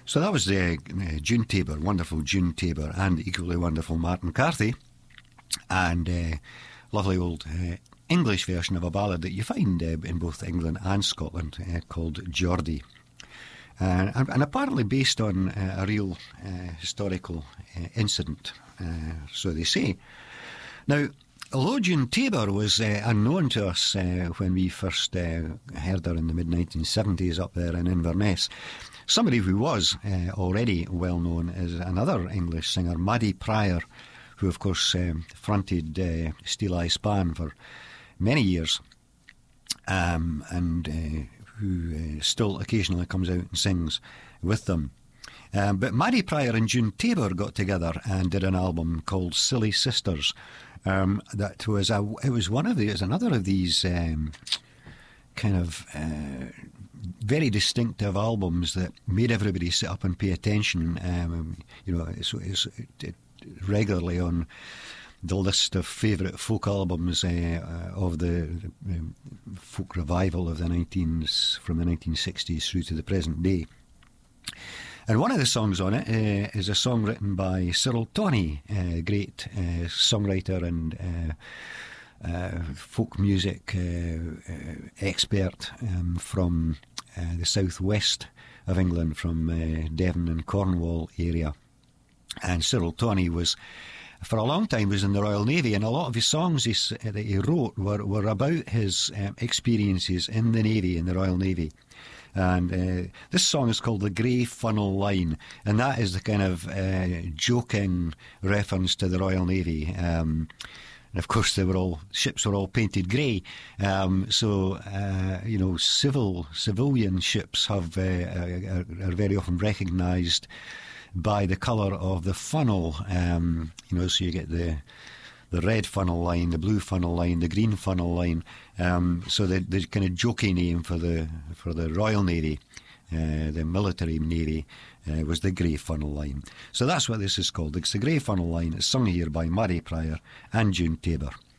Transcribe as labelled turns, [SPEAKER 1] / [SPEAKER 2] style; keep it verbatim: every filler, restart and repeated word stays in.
[SPEAKER 1] So that was uh, uh, June Tabor, wonderful June Tabor, and equally wonderful Martin Carthy, and uh, lovely old uh, English version of a ballad that you find uh, in both England and Scotland uh, called Geordie. Uh, and, and apparently based on uh, a real uh, historical uh, incident, uh, so they say. Now, although June Tabor was uh, unknown to us uh, when we first uh, heard her in the mid nineteen seventies up there in Inverness, somebody who was uh, already well known is another English singer, Maddie Pryor, who of course um, fronted uh, Steel Eye Span for many years, um, and uh, who uh, still occasionally comes out and sings with them. Um, but Maddie Pryor and June Tabor got together and did an album called Silly Sisters. Um, that was a, it was one of the, it was another of these um, kind of uh, very distinctive albums that made everybody sit up and pay attention. Um, you know, it's, it's it, it regularly on the list of favourite folk albums uh, uh, of the um, folk revival of the nineteen from the nineteen sixties through to the present day. And one of the songs on it uh, is a song written by Cyril Tawney, a uh, great uh, songwriter and uh, uh, folk music uh, uh, expert um, from uh, the southwest of England, from uh, Devon and Cornwall area. And Cyril Tawney was, for a long time, was in the Royal Navy, and a lot of his songs he, that he wrote were, were about his um, experiences in the Navy, in the Royal Navy. And uh, this song is called The Grey Funnel Line, and that is the kind of uh, joking reference to the Royal Navy. Um, and of course, they were all ships were all painted grey, um, so uh, you know, civil civilian ships have uh, are, are very often recognised by the colour of the funnel. Um, you know, so you get the the red funnel line, the blue funnel line, the green funnel line. Um, so the, the kind of jokey name for the for the Royal Navy, uh, the military navy, uh, was the Grey Funnel Line. So that's what this is called. It's the Grey Funnel Line. It's sung here by Maddie Pryor and June Tabor.